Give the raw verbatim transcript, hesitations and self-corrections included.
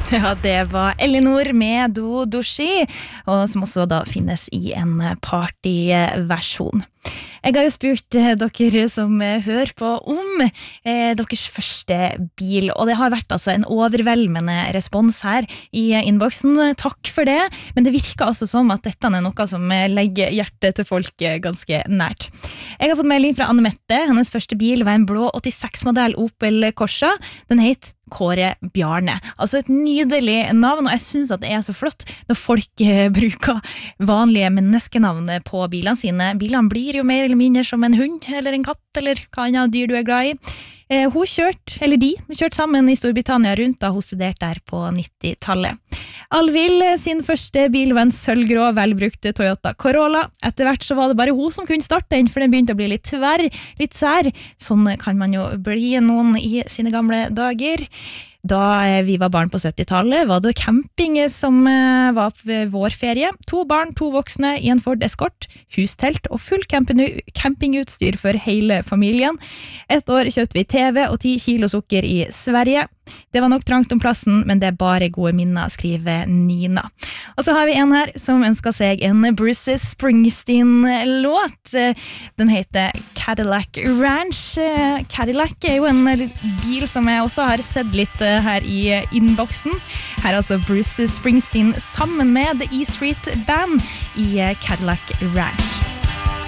Ja, det var Elinor med Do Doshi, og som også da finnes i en partyversjon. Jeg har jo spurt eh, dere som eh, hører på om eh, deres første bil, og det har vært altså en overveldende respons her i eh, innboksen. Takk for det, men det virker altså som at dette er noe som eh, legger hjertet til folk eh, ganske nært. Jeg har fått melding fra Anne Mette. Hennes første bil var en blå åttiseks-modell Opel Corsa. Den het Kåre Bjarne. Altså et nydelig navn, og jeg synes at det er så flott når folk eh, bruker vanlige menneskenavn på bilene sine. Bilene blir jo mer eller mindre som en hund, eller en katt, eller hva annet dyr du er glad i. Eh, hun kjørte, eller de, kjørte sammen i Storbritannia rundt da hun studerte der på nittitallet. Alvil sin første bil var en sølvgrå, velbrukt Toyota Corolla. Etter hvert så var det bare hun som kunne starte den, for den begynte å bli litt tverr, litt sær. Sånn kan man jo bli noen i sine gamle dager. Da vi var barn på syttitallet var det camping som var vår ferie. To barn, to voksne i en Ford Escort, hustelt og full campingutstyr for hele familien. Et år kjøpte vi T V og ti kilo sukker i Sverige. Det var nok trangt om plassen, men det er bare gode minner, skriver Nina. Og så har vi en her som ønsker seg en Bruce Springsteen-låt. Den heter Cadillac Ranch. Cadillac er jo en bil som jeg også har sett litt her i innboksen. Her er altså Bruce Springsteen sammen med The E Street Band i Cadillac Ranch.